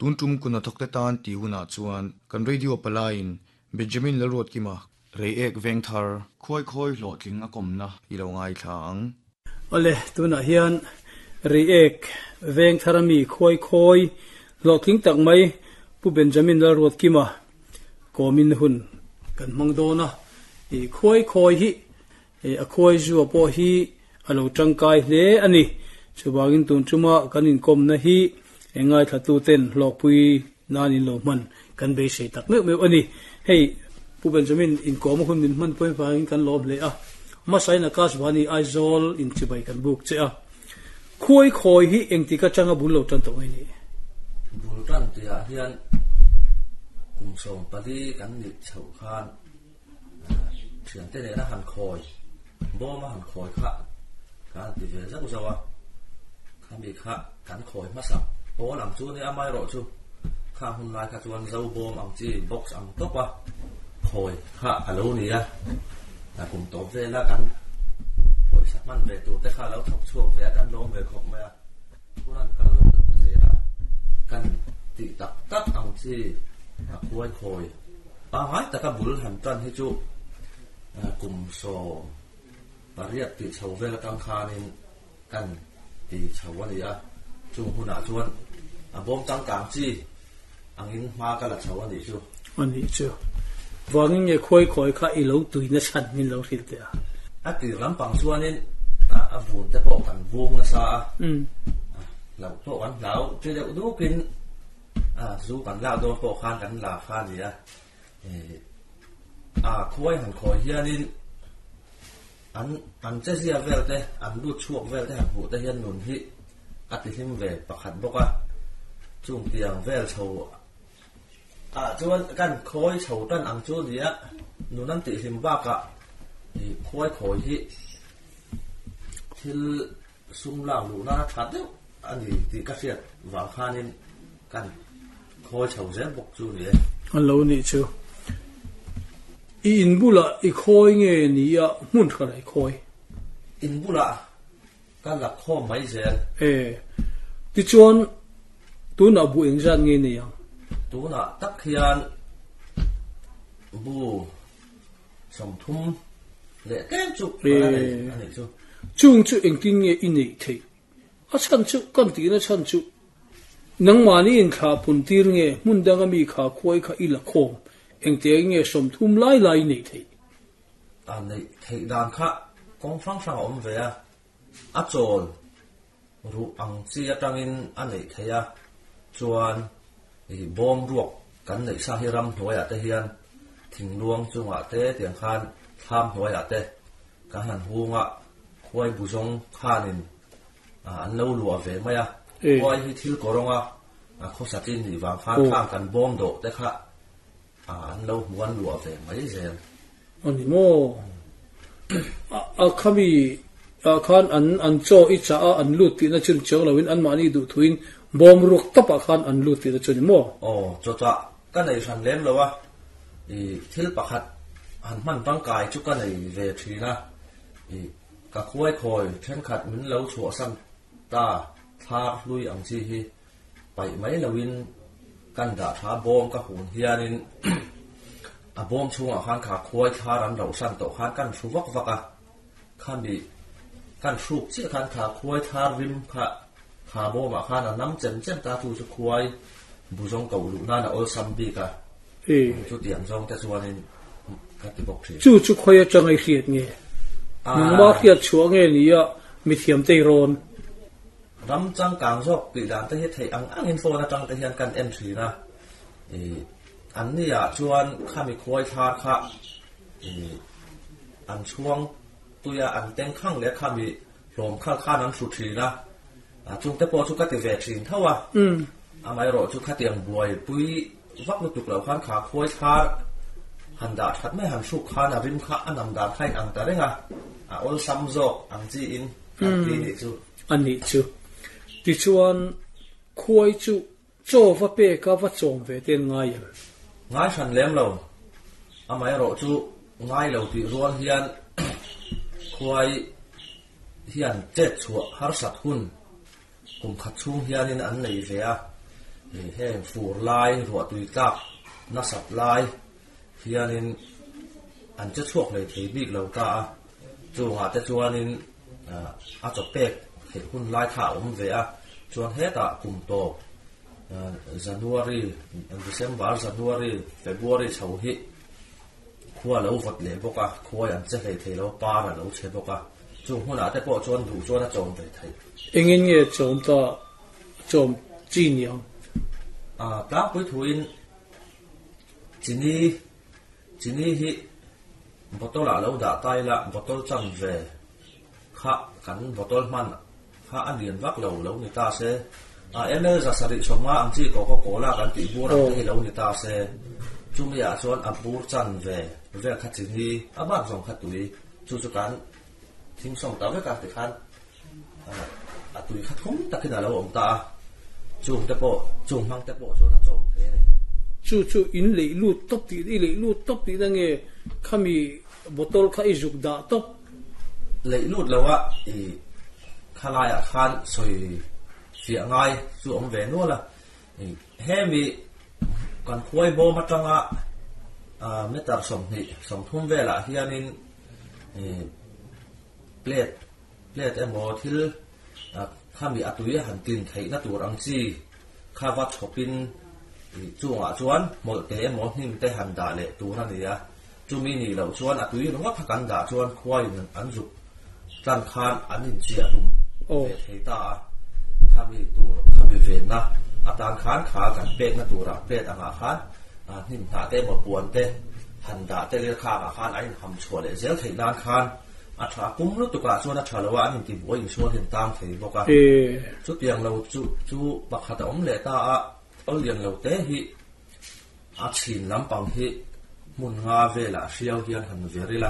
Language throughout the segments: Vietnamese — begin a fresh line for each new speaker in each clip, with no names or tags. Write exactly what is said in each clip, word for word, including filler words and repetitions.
tuntum kuna thokte tan ti huna chuan kan radio palain Benjamin Lerot kima rei ek veng thar khoi khoi lo tling a komna i lo ngai thlang
ole tuna hian rei ek veng tharami khoi khoi lo tling tak mai pu Benjamin Lerot kima komin hun kan mangdona e khoi khoi hi e a khoi zu po hi alo tangkai hle ani chubagin tun chuma kanin kom na hi engai thatu ten lokpui nani lo man kan be sei tak me me ani hey pu Benjamin in kom hun min man point fa in kan lob le a ma sai na kas bani aizol in chibai kan buk che a khoi khoi hi engti ka changa bulo tan to ngai ni
bul tan tia hian kum som pali kan ni chau khan thian te ne na han khoi bo ma han khoi kha kan ti ve za ku zawa kan bi kha kan khoi ma sa bo lam chu ni amai ro chu kha hun lai kha chuan zo bom ang chi box ang to pa khoi kha alo ni a na kum to ve la kan khoi sa man ve tu te kha lo thok chuak ve kan lom ve khok ma kuran kan ze a kan ti tak tak ang chi a khoi khoi pa hai ta ka bul han tan hi chu kum so pariat ti chho ve la tang kha nin kan ti chho wa ni a chung huna chuan a bom tang kang chi angin ma ka la chho wa ni chu
ani chu wangin ye khoi khoi kha i lo tui na chan min lo ril te a
a ti ram pang chuanin a vun te po kan vung na sa a
um
lo to kan lau che de du kin a zu kan la do po khan kan la kha ni a e a khoi han khoi hianin an an che sia vel te an lu chuak vel te han hu te hian nun hi a ti him ve pakhat boka chung tiang vel chho a chuan kan khoi chho tan ang chu dia nun an ti him ba ka i khoi khoi hi thil sum la lu na that deuh ani ti ka fiat wa khanin kan khoi chho zen bok chu ni
an lo ni chu i in bula i khoi nge ni a mun kha lai khoi
in bula kan la kho mai zen
e ti chuan tu na bu eng zan nge ni yang
tu na tak hian bu som thum le ken chu ani chu
chung chu eng tin nge i nei thei a chan chu kan ti na chan chu nang mani in kha pun tir nge mun danga mi kha khoi kha i la khom eng te nge som thum lai lai nei thei
an nei thei dan kha kong phang phang om ve a a chol ru ang chi atangin an nei thei a chuan i bom ruak kan nei sa hi ram hnuai a te hian thing luang chunga te tiang khan tham hnuai a te ka han hunga khoi bu zong khanin an lo lua ve mai a khoi hi thil koronga a khosatin ni wang khan khang kan bom do te kha an lo muan lua ve mai zen
ani mo a khami a khan an an cho i cha an lut ti na chun chong lawin an mani du thuin bom ruk tapa khan an lut ti na chun mo
o cho cha ka nei san lem lowa i thil pakhat han man tang kai chu ka nei ve thina i ka khoi khoi then khat min lo chu sam ta tha lui ang chi hi pai mai lawin kan da tha bom ka hun hianin a bom chunga khan kha khoi tha ran lo san to khan kan thu wak waka khan bi kan thu chi khan kha khoi tha rim kha kha bo ma khan nam chen chen ta tu chu khoi bu jong ko lu na na ol sam bi ka
e
chu tiang jong te chuanin ka ti bok thi
chu chu khoi chang ai khiat nge nang ma khiat chuang nge ni a mi thiam te ron
ram chang kang jok pi dan te he thei ang ang info na chang te hian kan em thri na e an ni ya chuan kha mi khoi tha kha e an chuang tuya an teng khang le kha mi rom kha kha nan su thri na a chung te po chu ka ti ve thrin thawa
um
a mai ro chu kha tiang buai pui vak lu tuk lo khan kha khoi tha han da that mai han su kha na rim kha anam dan khai ang ta renga a ol sam jok ang chi in kan ti ni chu
ani chu ti chuan khoi chu cho va pe ka va chom ve ten ngai ya
ngai san lem lo a mai ro chu ngai lo ti rual hian khoi hian che chu har sat hun kum khat chung hian in an nei ve a he fur lai ruột tùy tắc nó sập lai hiền nên anh chất thuốc này thấy bị lâu ta dù ngã tới chuan nên à chụp bẹt thì hun lai thảo ông về à chuan hết à cùng tổ January December January February sau hi khua lâu vật lệ bốc à khua anh chất này thấy lâu ba là lâu chế bốc à dù hun à tới bộ chuan đủ chuan nó trồng về thấy
anh em nghe trồng ta trồng chi nhiều
à các quý thuyền chỉ ni chỉ ni hi bột tôm là lâu đã tay là bột tôm chân về khá cắn bột tôm man khá ăn liền vác lâu lâu người ta sẽ à em nói ra sari sống mà anh chỉ có có cố là cắn bị bùa là cái lâu người ta sẽ chúng mình à chọn ăn bùa chân về về khát chỉ ni à bạn dùng khát tuổi chú chú cắn thím sống tao với cả thì khăn à tuổi khát không ta cái nào lâu ông ta chung tập bộ chung mang tập bộ cho nó trồng thế này
chú chú in lệ lụt tóc tí đi lệ lụt tóc tí đang nghe kami botol khai dục đã tóc
lệ lụt lâu á thì khai lại à khan soi phía ngay chú ông về nữa là he mi còn khôi bò mắt trăng á à mấy tờ sòng thì sòng thun về là hiện in plate plate em bỏ thiếuข้ามีอัตุยหันกินไทยนัตัวรังซีข้าวัดชอปินจู่อ่ะชวนหมดเตะหมดนี่มันได้หันด่าเละตัวนั่นเลยอะจู่มีนี่เราชวนอัตุยลงว่าพักกันด่าชวนควายหนึ่งอันจุกจันคานอันนินเสียดุมเวทตาข้ามีตัวข้ามีเวรนะอาจารย์คานขากันเป๊กนัตัวระเป๊กอ่างคานอ่านินหาเตะหมดปวนเตะหันด่าเตะเลี้ยข้าอ่างคานไอ้ทำชัวเลยเสียไทยนานคานอาชาคุ้มรู้ตัวกันส่วนอาชาละว่านี่ที่บัวยิงชัวเห็นตามเห็นบอกว่าชุดยังเราจูจูบักขัดอมเลต้าเอาเลี้ยงเราเตะฮิอาชินลำปังฮิมุนงาเวล่าเชียวเฮียนหันเวริล่ะ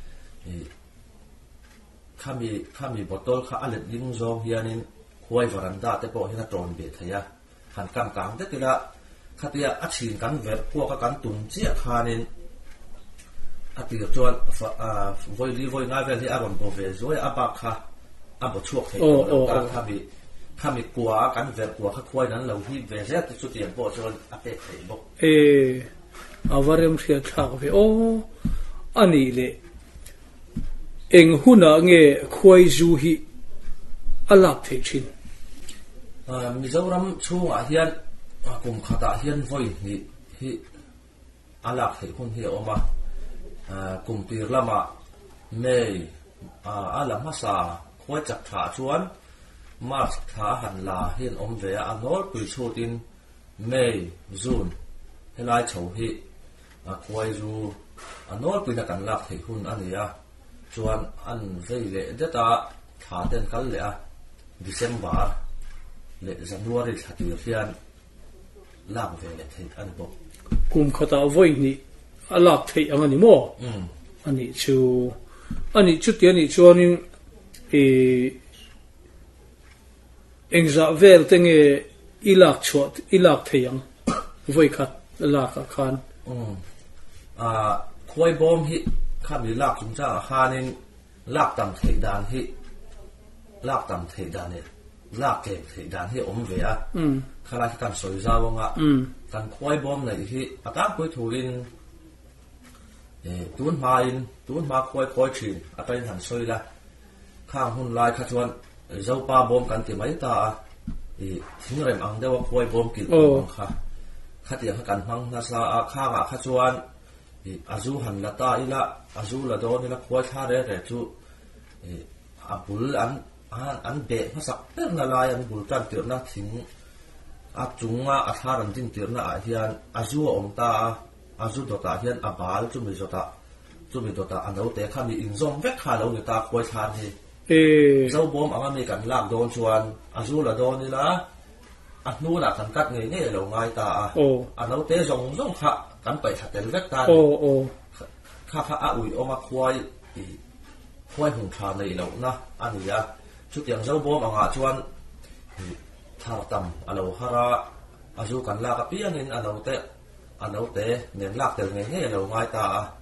ข้ามีข้ามีบอตอลข้าอันเล็ดยิงโจเฮียนินควยวรันดาเตะปอเฮียนตรอนเบียดเฮียหันกำกางเตะติละข้าเตียอาชินกันเวรพวกกันตุนเจียขานินอาทิตย์จวนอ่าวันนี้วันง่ายเวลที่อารมณ์โบเวซวยอาบักค่ะอาบักช่วงเที่ยวแล้วข้ามีข้ามีกลัวกันเวรกลัวข้าควายนั้นเราที่เวรที่สุดที่ยังโบจวนอาเป็ดเห็นบอก
เอออาวาริมเสียชากเวโออันนี้เลยเอ็งหุ่นอ่ะเงี้ยควายจูฮีอัลลับเทชิน
อ่ามิจฉาช่วงอาเฮียนกุมขตาเฮียนวันนี้ที่อัลลับเทคนเฮียออกมากุมปีละมาเมย์อาลัมมาซาควายจักขาชวนมาขาหันลาเห็นอมเวอานอลปุยโชตินเมย์จูนเฮลัยเฉาฮิควายจูอานอลปุยนักันลักให้คุณอันนี้อ่ะชวนอันเวเละเดต้าขาเต็นกันเลยอ่ะดิเซมบาร์เละจันวารีถัดอยู่เพียนลากเวเละที่อันบอก
กุมขตาวันนี้อัลลับเทอันนี้มั้งอันนี้ชูอันนี้ชุดเดียวนี่ชวนนี่เอเอ็งจะเวลตั้งเออิลักชวดอิลักเทียงไว้ขัดลักขาน
อืมอ่าควายบอมฮิข้ามีลักจุนจ้าขานนี่ลักตำเทดานฮิลักตำเทดานเนี่ยลักเก็บเทดานฮิอมเวียข้าราชการสวยจ้าวงะการควายบอมเนี่ยฮิอาการคุยถูรินตูนมาอินตูนมาควายควายชินอาเป็นหันซอยละข้างหุ่นลายขจวนเจ้าป้าบอมกันที่ไม่ตาทิ้งเรื่องอังเดียวควายบอมกินของข้าข้าเดียวกันมังนาซาข้างขจวนอาจูหันละตาอีละอาจูละโดนอีละควายชาเร่เร่จูอาบุลอันอันอันเบะภาษาเรื่องละลายอันบุลจันเตือนนะทิ้งอาจุงอาอาทารันจินเตือนนะอาเฮียนอาจูองตาอาจุดตัวตาเฮียนอาบาลจุ่มมีตัวตาจุ่มมีตัวตาอันนั้นแต่ข้ามีอินซอมเวกขาเราอยู่ตาควายชาเฮเจ้าบอมอันมีกันลากโดนชวนอาจุละโดนนี่ละอันนู้นอ่ะกันกัดเงี้ยเนี่ยเราง่ายตาอันนั้นแต่จงจงข้ากันไปถัดแต่เวกตาข้าข้าอาอุยออกมาควายควายหุ่นชาในเรานะอันนี้อ่ะชุดอย่างเจ้าบอมอันอาชวนทาร์ตัมอันเราฮาระอาจุกันลากกับพี่อันนี้อันเราแต่อันนั้นแต่เน้นลักแต่เงี้ยเราง่ายตา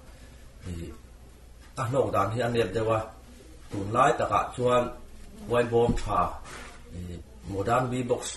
อ่ะนอกจากที่อันเนี้ยเดี๋ยวว่าตุนไล่ตะกะชวนไวบอมชาโมดันบีบ็อกซ์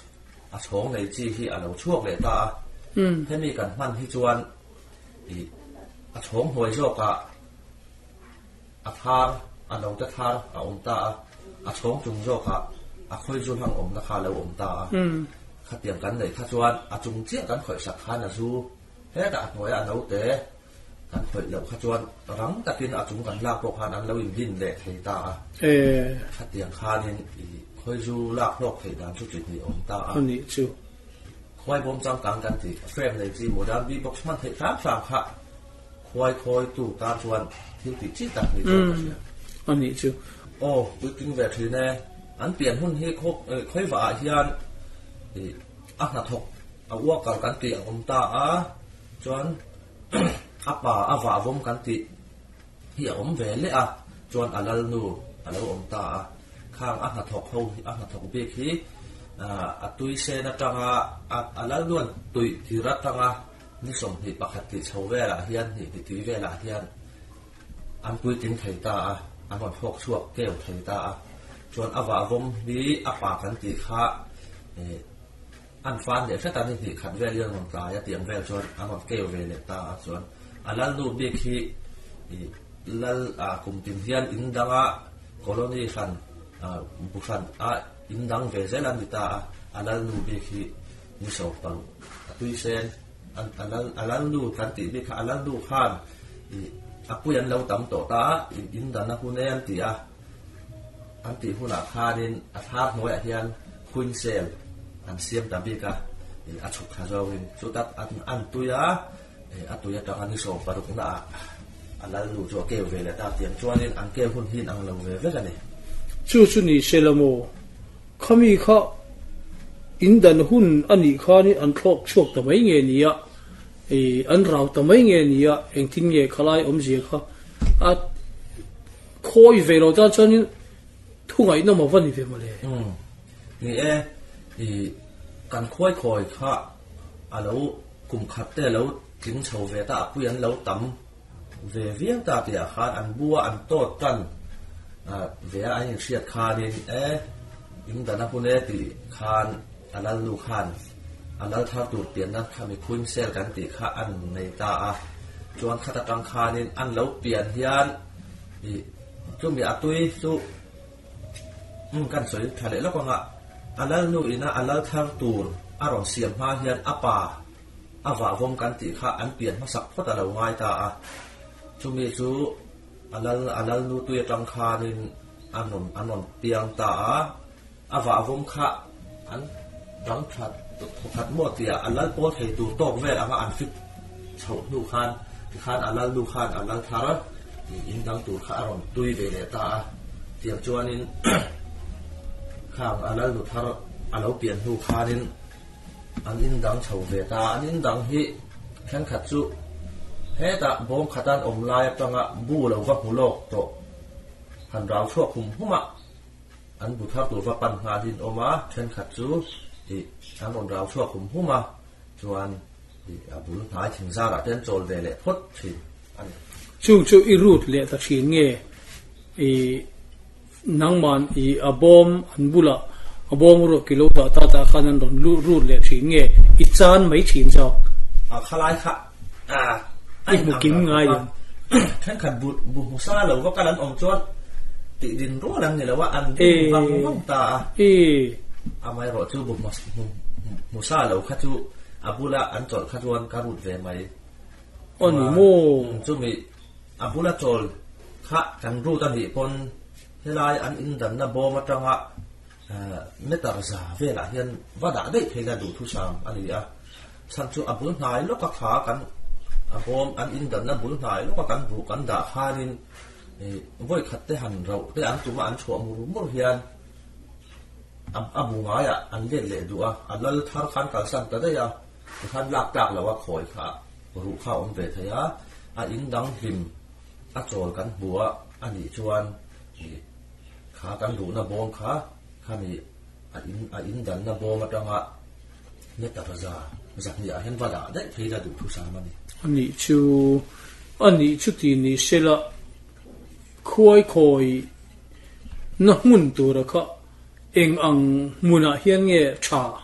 อาชงในจีที่อาเราช่วงเลยตาให้มีกันมันที่จวนอาชงหวยโชกะอาทางอาเราจะทางอาอมตาอาชงจุงโชกะอาคุยจุนทางอมนะคะเราอมตาขัดเตียงกันเลยขัดจวนอาจุงเจียกันข่อยสักขันอาซูเฮ้แต่หวยอาเราเตะกันข่อยเราขัดจวนรังตะกินอาจุงกันลากพวกพันอันเราอินดินเละเฮตาขัดเตียงคานินค่อยจูลากพวกเฮดานชุดจิตนี่อมตาอันนี้จูควายบอมจังกังกันติเฟรมในจีโมดานบีบ็อกซ์มันเทครามสามค่ะควายคอยตู่ตาชวนที่ติดจิตตักนี่ตัว
อันนี้จู
โอ้ดูกินแบบทีเนี่ยอันเปลี่ยนหุ้นให้ครบเออค่อยว่าเฮียนอ่ะนัทกเอาวัวกับกันติอมตาอ่ะจวนอ่ะป่าอ่ะว่าอมกันติเฮียอมเวเลยอ่ะจวนอัลลนูอัลลอมตาข้างอ่ะนัทกเขาอ่ะนัทกเบคีอ่ะตุยเซนัตังอ่ะอัลลล้วนตุยที่รัตตังอ่ะนี่สมเหตุปกติชาวเวลาเฮียนเหตุที่เวลาเฮียนอันตุยติงไทยตาอันวันพวกชั่วเกลไทยตาจวนอวาวมนี้อปากันติค่ะอันฟันเดี๋ยวแค่ตอนนี้ติขัดเวลเรื่องของตาจะเตรียมเวลจวนอันวันเกลเวลตาจวนอันลันดูบีคีลัลอ่ากลุ่มติมเฮียนอินดังอ่ะโคโลนีฟันอ่าบุฟันอ่ะอินดังเวเซลันดิตาอันลันดูบีคีนิสโอปังตุยเซนอันอันลันอันลันดูกันติบีค่ะอันลันดูขันอ่ะผู้ยันเราตั้มโตตาอินดังนะผู้เนียนติอ่ะอันที่หุ่นอาคารินอาทาบหน่วยเฮียนคุนเซลอันเสียมตามบีกะอัชุกฮาจาวินสุดท้ายอันอันตุยะอันตุยะตอนนี้ส่งปารุกน่าอันนั้นรู้จัวเกลเวลตาเตรียมจวนนี่อันเกลหุ่นหินอันเราเวลกันนี่
จู่จู่นี่เซลโมขามีข้าอินดันหุ่นอันนี้ข้านี่อันทอกชกแต่ไม่เงี้ยนี่อ่ะอันเราแต่ไม่เงี้ยนี่อ่ะเองทิ้งเงี้ยขลายอมเสียข้าอัดคอยเวลตาจวนนี่ทุ่งไอ้น้องมาวันนี้เป็นมาเลย
นี่เอการค่อยคอยค่ะอ่ะแล้วกลุ่มขัดแต่แล้วถึงชาวเวต้าผู้ยันแล้วตั้มเวเวียงตาเปียขาดอันบัวอันโตกันอ่าเวอันยังเชียดขาดินเออินแต่นักผู้เนติขานอันนั้นลูกขานอันนั้นถ้าตูดเปลี่ยนนั้นข้ามีคุ้นเซลกันติข้าอันในตาจวนขัดตังขาดินอันแล้วเปลี่ยนเฮียนจุ่มมีอัตุยจุอืมกันสวยทะเลแล้วก็งะอันนั้นนู่นนะอันนั้นทางตูนอารมณ์เสียมมาเฮียนอปาอาวาวงกันติค่ะอันเปลี่ยนมาสักพักแต่เราง่ายตาจุมีจูอันนั้นอันนั้นนู่นตัวจังคานินอันนนอันนนเปียงตาอาวาวงค่ะอันจังชัดชัดหมดเตียอันนั้นโพสให้ตูตอกเวลอันฟิตเฉาดูคานคานอันนั้นดูคานอันนั้นทาร์อินดังตูค่ะอารมณ์ตุยเวลตาเตียงจวนนินข้างอันนั้นดูทาร์อันเราเปลี่ยนดูคานินอันอินดังเฉาเวตาอันอินดังฮีแข่งขัดจุเฮตาบอมขัดันอมลายจังอ่ะบูเราก็หูโลกโตหันเราชั่วคุมหุมะอันบุทาตัวว่าปัญหาดินออกมาแข่งขัดจุที่อันบนเราชั่วคุมหุมะจวนที่อาบุลหายถึงซาละเต้นโจลเวเลพดที่อัน
จู่จู่อีรูดเลตักชินเงอีนังมันอีอาบอมอันบุละอาบอมรู้กิโลตาตาตาขันนั้นรูรูดเลชินเงอีจานไม่ชินจ้า
อ่าขลายค่ะอ่า
ไอ้บุกิมง่าย
แข่งขันบุบุมุซาเราก็กำลังอมจวนติดินรู้ดังนี่แหละว่าอันบุบังบังตา
เอ
อาไม่รอจูบุมุสมุซาเราขัดจูอาบุละอันจอดขัดจวนการุดเวไหม
อันนี้โม
จูมีอาบุละจอลขะกันรู้ตันหิปนเฮลายอันอินดันนับโบมาจังหะเมตตาซาเวลาเห็นว่าด่าได้เพลาดูทุสามอันนี้อ่ะสันจูอาบุลหายแล้วก็ขากันอาบอมอันอินดันนับบุลหายแล้วก็กันบุกันด่าขานินว่ายขัดได้หันเราได้อันจุมาอันชัวมูรุมุรเฮียนอับอับงายอ่ะอันเล่นเล่ดูอ่ะอันนั้นทาร์ขันกัลสันแต่ได้อ่ะขันหลักหลักแล้วว่าคอยขารู้ข้าวอมเวทยาอันอินดังหิมอัจโจลกันบัวอันนี้ชวนขากันดูนับบอมขาข้ามีอันอินอันอินดันนับบอมมาจังอ่ะเนตตาราซาจากนี้เห็นว่าด่าได้เพลาดูทุสามันนี่
อันนี้ชูอันนี้ชุดที่นี่เสละค่อยค่อยนักมุนตัวละค่ะเองอังมุนาเฮียนเงชา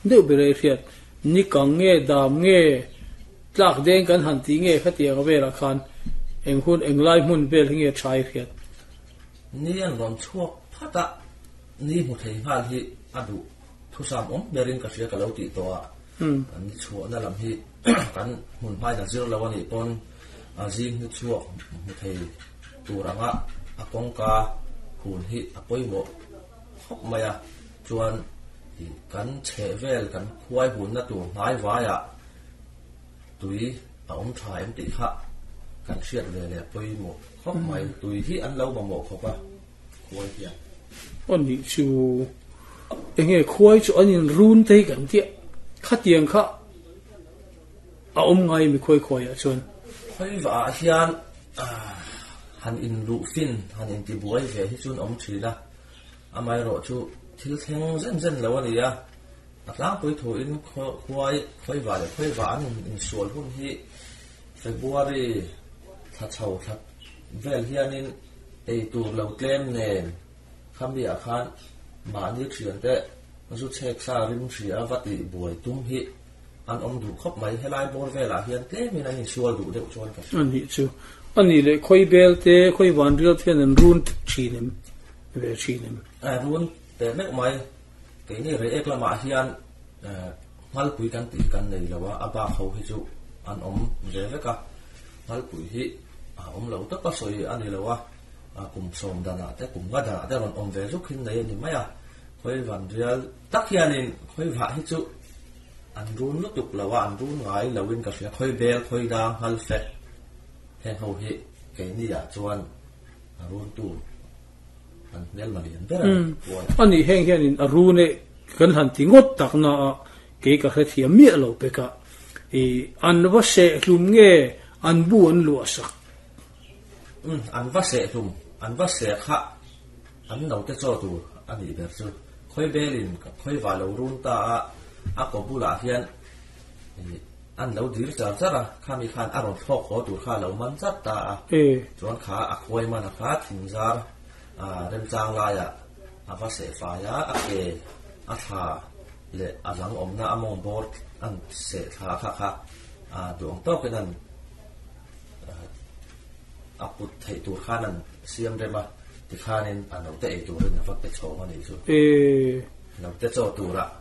đều bị rơi thiệt ni càng nghe đam nghe lạc đen kan han ti nghe khát tiang về là khan em hun em lai mun bel nghe trai thiệt
ni an ron chuak phata ni mu thei hal hi adu thu sam om berin ka sia ka lo ti to a
um
an chu na lam hi kan hun pai na zero lo ani pon a jing ni chuak mu thei turanga akong ka hun hi apoi mo khop maya chuan hi kan che vel kan khuai hun na tu mai waya tui a om tha em ti kha kan siat ve le poi mo khop mai tui hi an lo ma mo khopa khuai hian
on ni chu enge khuai chu anin run te kan ti khát tiang kha a om ngai mi khoi khoi a chon
khoi wa hian han in lu fin han in ti buai ve hi chun om thila amai ro chu thil theng zen zen lo ani ya atlang poi tho in khoi khoi wa le khoi wa an in sol hun hi February tha chau tha vel hianin ei tur lo tlem nen khambi a khan ma ni thian te zu chek sa rim thria vati buai tum hi an om du khop mai helai bor vela hian tle min ani sual du de chon ka
an ni chu an ni le khoi bel te khoi wan ril thian an run thinem ve thinem
a run te mek mai ke ni re ek lama hian mal pui kan ti kan nei lawa aba kho hi chu an om ve ve ka mal pui hi a om lo ta pa soi ani lawa a kum som dana te kum ga da te ron om ve zu khin nei ni maya khoi van rial tak hianin khoi va hi chu an run lu tuk lawa an run ngai lawin ka sia khoi bel khoi da hal fe heng ho hi ke ni ya chuan a run tu an nel ma lian ber
an ni heng hian in a ru ne kan han ti ngot tak na ke ka kha thiam mi lo pe ka e an wa se hlum nge an bu an lu asak
um an va se hlum an va se kha an no te cho tu ani ber chu khoi belin khoi va lo run ta a ko bula hian an lo dir char chara khami khan a ron thok ho tur kha lo man chat ta
e
chuan kha a khoi man a kha thin zar a rem chang la ya a va se fa ya a ke a tha le a lang om na among bor an se tha kha kha a duang to ke nan a put thei tur khan an siam rema ti khanin an lo te e tur na fak te chhong ani chu
e
lo te cho tur a